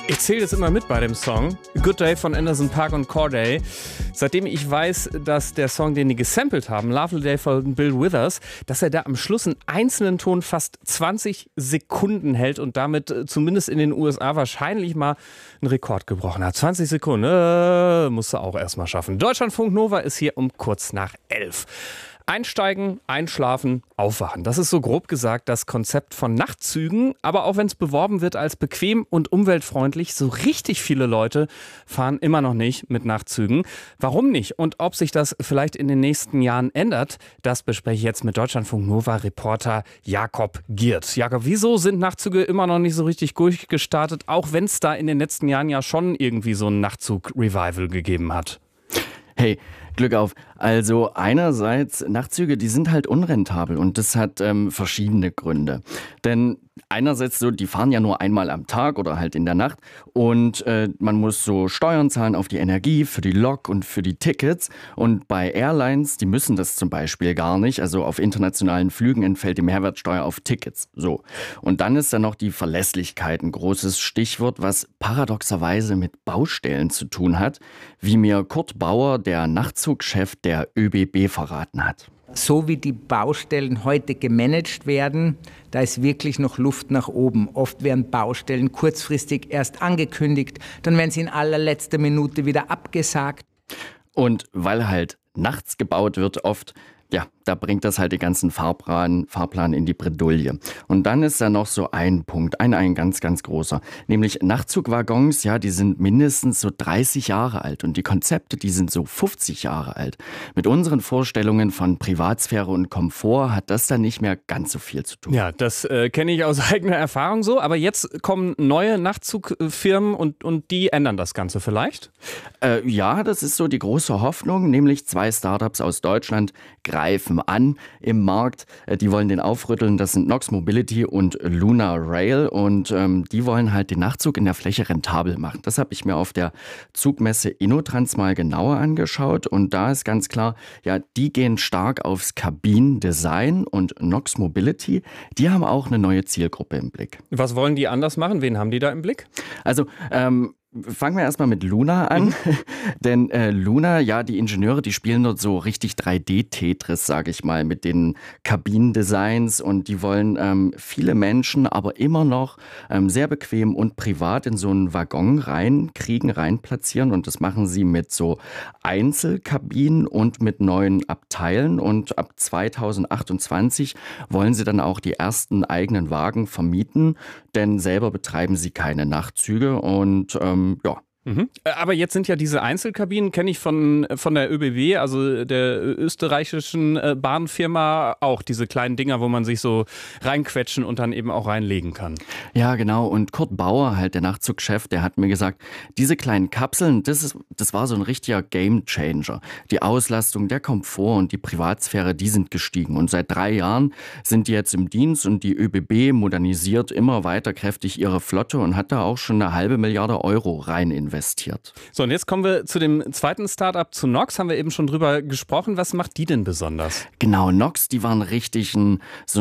Ich zähle jetzt immer mit bei dem Song. Good Day von Anderson .Paak und Corday. Seitdem ich weiß, dass der Song, den die gesampelt haben, Lovely Day von Bill Withers, dass er da am Schluss einen einzelnen Ton fast 20 Sekunden hält und damit zumindest in den USA wahrscheinlich mal einen Rekord gebrochen hat. 20 Sekunden, musst du auch erstmal schaffen. Deutschlandfunk Nova ist hier um kurz nach 11. Einsteigen, einschlafen, aufwachen. Das ist so grob gesagt das Konzept von Nachtzügen. Aber auch wenn es beworben wird als bequem und umweltfreundlich, so richtig viele Leute fahren immer noch nicht mit Nachtzügen. Warum nicht? Und ob sich das vielleicht in den nächsten Jahren ändert, das bespreche ich jetzt mit Deutschlandfunk Nova-Reporter Jakob Giert. Jakob, wieso sind Nachtzüge immer noch nicht so richtig durchgestartet, auch wenn es da in den letzten Jahren ja schon irgendwie so ein Nachtzug-Revival gegeben hat? Hey, Glück auf. Also einerseits, Nachtzüge, die sind halt unrentabel und das hat verschiedene Gründe. Denn einerseits so, die fahren ja nur einmal am Tag oder halt in der Nacht und man muss so Steuern zahlen auf die Energie, für die Lok und für die Tickets. Und bei Airlines, die müssen das zum Beispiel gar nicht. Also auf internationalen Flügen entfällt die Mehrwertsteuer auf Tickets. So. Und dann ist da noch die Verlässlichkeit ein großes Stichwort, was paradoxerweise mit Baustellen zu tun hat, wie mir Kurt Bauer, der Nachtzugchef der ÖBB, verraten hat. So wie die Baustellen heute gemanagt werden, da ist wirklich noch Luft nach oben. Oft werden Baustellen kurzfristig erst angekündigt, dann werden sie in allerletzter Minute wieder abgesagt. Und weil halt nachts gebaut wird oft, ja, da bringt das halt den ganzen Fahrplan in die Bredouille. Und dann ist da noch so ein Punkt, ein ganz, ganz großer. Nämlich Nachtzugwaggons, ja, die sind mindestens so 30 Jahre alt und die Konzepte, die sind so 50 Jahre alt. Mit unseren Vorstellungen von Privatsphäre und Komfort hat das dann nicht mehr ganz so viel zu tun. Ja, das kenne ich aus eigener Erfahrung so. Aber jetzt kommen neue Nachtzugfirmen und die ändern das Ganze vielleicht? Ja, das ist so die große Hoffnung, nämlich 2 Startups aus Deutschland greifen an im Markt. Die wollen den aufrütteln. Das sind Nox Mobility und Luna Rail und die wollen halt den Nachtzug in der Fläche rentabel machen. Das habe ich mir auf der Zugmesse InnoTrans mal genauer angeschaut und da ist ganz klar, ja, die gehen stark aufs Kabinendesign und Nox Mobility, die haben auch eine neue Zielgruppe im Blick. Was wollen die anders machen? Wen haben die da im Blick? Also, fangen wir erstmal mit Luna an, denn Luna, ja, die Ingenieure, die spielen dort so richtig 3D-Tetris, sage ich mal, mit den Kabinendesigns und die wollen viele Menschen, aber immer noch sehr bequem und privat in so einen Waggon rein platzieren und das machen sie mit so Einzelkabinen und mit neuen Abteilen und ab 2028 wollen sie dann auch die ersten eigenen Wagen vermieten, denn selber betreiben sie keine Nachtzüge und ja. Mhm. Aber jetzt sind ja diese Einzelkabinen, kenne ich von der ÖBB, also der österreichischen Bahnfirma, auch diese kleinen Dinger, wo man sich so reinquetschen und dann eben auch reinlegen kann. Ja, genau. Und Kurt Bauer, halt der Nachtzugchef, der hat mir gesagt, diese kleinen Kapseln, das war so ein richtiger Gamechanger. Die Auslastung, der Komfort und die Privatsphäre, die sind gestiegen. Und seit 3 Jahren sind die jetzt im Dienst und die ÖBB modernisiert immer weiter kräftig ihre Flotte und hat da auch schon 1,5 Milliarde Euro rein investiert. So, und jetzt kommen wir zu dem zweiten Startup, zu Nox, haben wir eben schon drüber gesprochen. Was macht die denn besonders? Genau, Nox, die waren richtig so